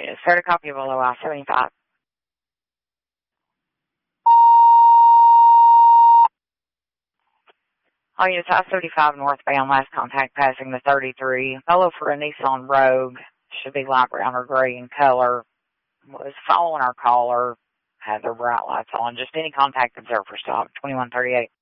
Start a copy of below I-75. All units I-75 northbound, last contact passing the 33. Fellow for a Nissan Rogue, should be light brown or gray in color, was following our caller, had their bright lights on. Just any contact observed for stop, 2138.